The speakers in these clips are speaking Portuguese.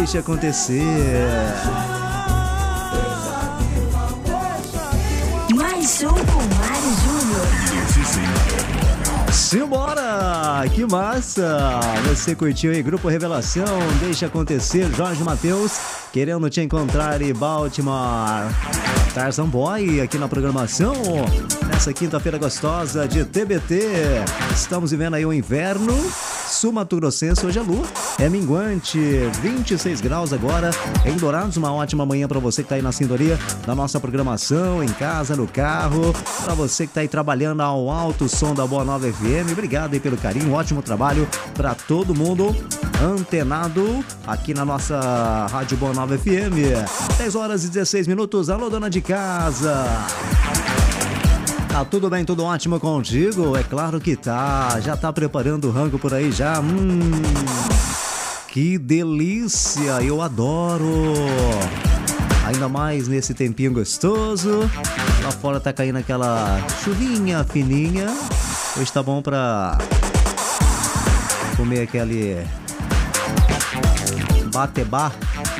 Deixa acontecer. Mais um com Mário Júnior. Simbora! Que massa! Você curtiu aí, Grupo Revelação, Deixa Acontecer, Jorge Mateus, Querendo Te Encontrar e Baltimore. Tarzan Boy aqui na programação, nessa quinta-feira gostosa de TBT. Estamos vivendo aí o inverno sul-mato-grossense. Hoje a lua é minguante, 26 graus agora em Dourados. Uma ótima manhã para você que está aí na sintonia da nossa programação, em casa, no carro, para você que está aí trabalhando ao alto som da Boa Nova FM. Obrigado aí pelo carinho, ótimo trabalho para todo mundo antenado aqui na nossa Rádio Boa Nova FM. 10 horas e 16 minutos. Alô, dona de casa. Tá tudo bem, tudo ótimo contigo? É claro que tá. Já tá preparando o rango por aí já? Que delícia, eu adoro. Ainda mais nesse tempinho gostoso. Lá fora tá caindo aquela chuvinha fininha. Hoje tá bom pra comer aquele batebá.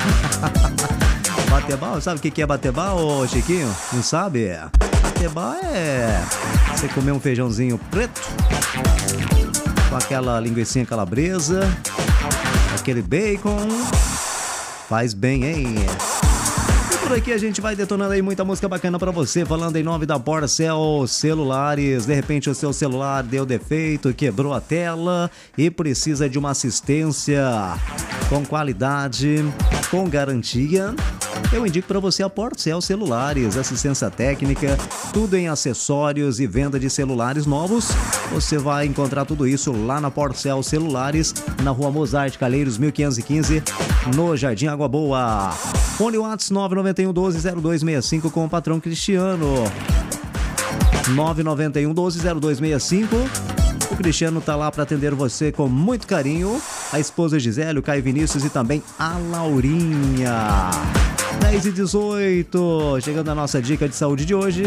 Batebá, sabe o que é batebá, ô Chiquinho? Não sabe? Batebá é você comer um feijãozinho preto com aquela linguicinha calabresa, aquele bacon. Faz bem, hein? E por aqui a gente vai detonando aí muita música bacana pra você, falando em nome da Porcel Celulares. De repente o seu celular deu defeito, quebrou a tela e precisa de uma assistência com qualidade, com garantia. Eu indico para você a Porcel Celulares, assistência técnica, tudo em acessórios e venda de celulares novos. Você vai encontrar tudo isso lá na Porcel Celulares, na Rua Mozart Calheiros, 1515, no Jardim Água Boa. Fone WhatsApp 991-12-0265 com o patrão Cristiano. 991-12-0265. O Cristiano tá lá para atender você com muito carinho. A esposa Gisele, o Caio Vinícius e também a Laurinha. 10 e 18, chegando a nossa dica de saúde de hoje.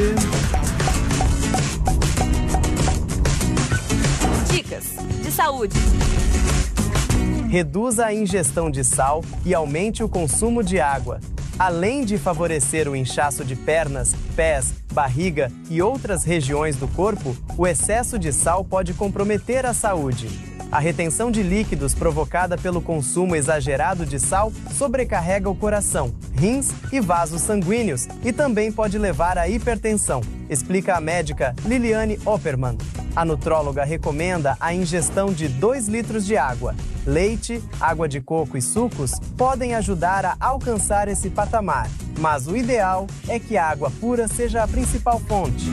Dicas de saúde. Reduza a ingestão de sal e aumente o consumo de água. Além de favorecer o inchaço de pernas, pés, barriga e outras regiões do corpo, o excesso de sal pode comprometer a saúde. A retenção de líquidos provocada pelo consumo exagerado de sal sobrecarrega o coração, rins e vasos sanguíneos e também pode levar à hipertensão, explica a médica Liliane Opperman. A nutróloga recomenda a ingestão de 2 litros de água. Leite, água de coco e sucos podem ajudar a alcançar esse patamar, mas o ideal é que a água pura seja a principal fonte.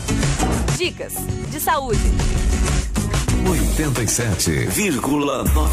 Dicas de saúde. 87,9